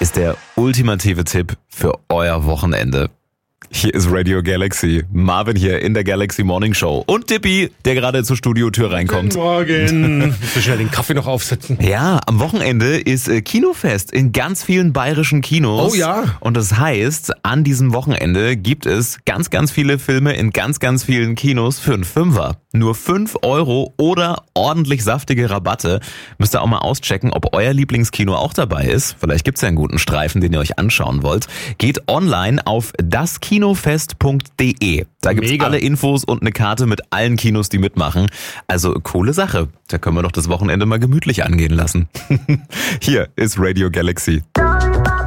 ist der ultimative Tipp für euer Wochenende. Hier ist Radio Galaxy. Marvin hier in der Galaxy Morning Show. Und Tippi, der gerade zur Studiotür reinkommt. Guten Morgen. So schnell den Kaffee noch aufsetzen. Ja, am Wochenende ist Kinofest in ganz vielen bayerischen Kinos. Oh ja. Und das heißt, an diesem Wochenende gibt es ganz, ganz viele Filme in ganz, ganz vielen Kinos für einen Fünfer. Nur 5 € oder ordentlich saftige Rabatte. Müsst ihr auch mal auschecken, ob euer Lieblingskino auch dabei ist. Vielleicht gibt's ja einen guten Streifen, den ihr euch anschauen wollt. Geht online auf daskinofest.de. Da gibt's Mega. alle Infos und eine Karte mit allen Kinos, die mitmachen. Also coole Sache. Da können wir doch das Wochenende mal gemütlich angehen lassen. Hier ist Radio Galaxy.